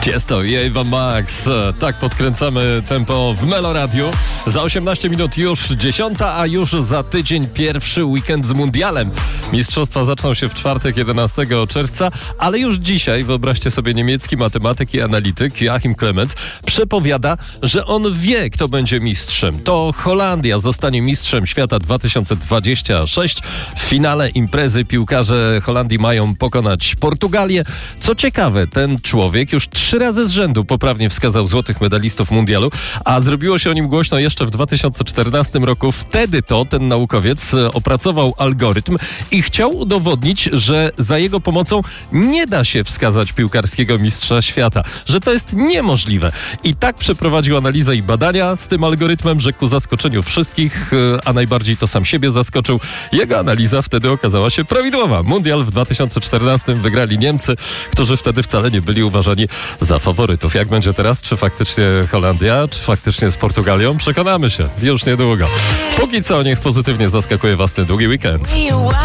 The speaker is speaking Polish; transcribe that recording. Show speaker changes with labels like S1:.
S1: Tiesto i Ava Max. Tak podkręcamy tempo w Meloradiu. Za 18 minut już 10, a już za tydzień pierwszy weekend z mundialem. Mistrzostwa zaczną się w czwartek 11 czerwca, ale już dzisiaj, wyobraźcie sobie, niemiecki matematyk i analityk Joachim Clement przepowiada, że on wie, kto będzie mistrzem. To Holandia zostanie mistrzem świata 2026. W finale imprezy piłkarze Holandii mają pokonać Portugalię. Co ciekawe, ten człowiek już 3 razy z rzędu poprawnie wskazał złotych medalistów mundialu, a zrobiło się o nim głośno jeszcze w 2014 roku. Wtedy to ten naukowiec opracował algorytm i chciał udowodnić, że za jego pomocą nie da się wskazać piłkarskiego mistrza świata, że to jest niemożliwe. I tak przeprowadził analizę i badania z tym algorytmem, że ku zaskoczeniu wszystkich, a najbardziej to sam siebie zaskoczył, jego analiza wtedy okazała się prawidłowa. Mundial w 2014 wygrali Niemcy, którzy wtedy wcale nie byli uważani za faworytów. Jak będzie teraz? Czy faktycznie Holandia? Czy faktycznie z Portugalią? Przekonamy się już niedługo. Póki co niech pozytywnie zaskakuje was ten długi weekend.